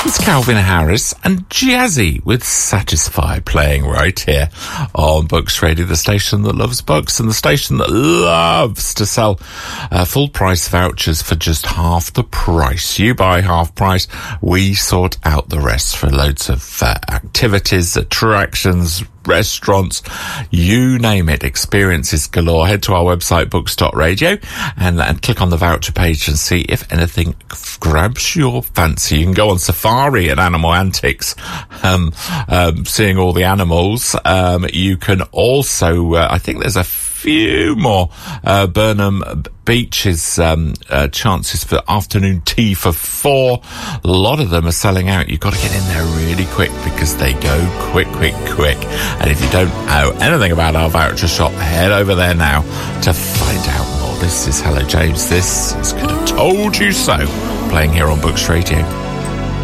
It's Calvin Harris and Jazzy with Satisfy playing right here on Books Radio, the station that loves books and the station that loves to sell full price vouchers for just half the price. You buy half price, we sort out the rest for loads of activities, attractions, restaurants, you name it, experiences galore. Head to our website, books.radio, and click on the voucher page and see if anything grabs your fancy. You can go on safari at Animal Antics, seeing all the animals. You can also, I think there's a few more Burnham Beach's chances for afternoon tea for 4. A lot of them are selling out. You've got to get in there really quick because they go quick. And if you don't know anything about our voucher shop, head over there now to find out more. This is Hello James. This is Could Have Told You So, playing here on Books Radio.